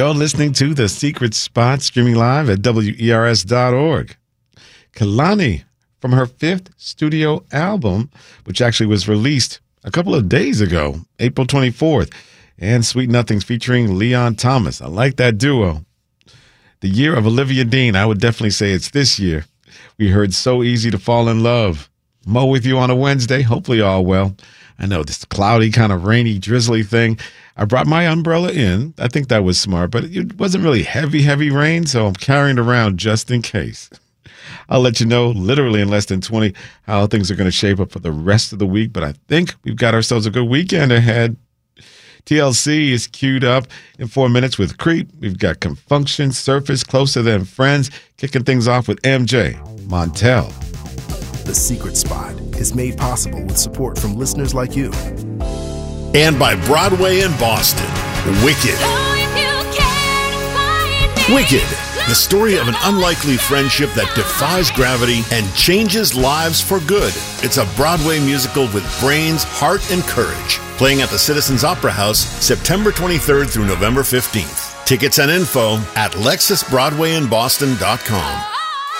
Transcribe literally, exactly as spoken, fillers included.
You're listening to The Secret Spot, streaming live at W E R S dot org. Kehlani, from her fifth studio album, which actually was released a couple of days ago, April twenty-fourth, and Sweet Nothings featuring Leon Thomas. I like that duo. The year of Olivia Dean, I would definitely say it's this year. We heard So Easy to Fall in Love. Mo with you on a Wednesday. Hopefully all well. I know this cloudy, kind of rainy, drizzly thing. I brought my umbrella in. I think that was smart, but it wasn't really heavy, heavy rain, so I'm carrying it around just in case. I'll let you know literally in less than twenty how things are going to shape up for the rest of the week, but I think we've got ourselves a good weekend ahead. T L C is queued up in four minutes with Creep. We've got Confunction, Surface, Closer Than Friends, kicking things off with M J Montell. The Secret Spot is made possible with support from listeners like you. And by Broadway in Boston, Wicked. Wicked, the story of an unlikely friendship that defies gravity and changes lives for good. It's a Broadway musical with brains, heart, and courage. Playing at the Citizens Opera House September twenty-third through November fifteenth. Tickets and info at lexus broadway in boston dot com.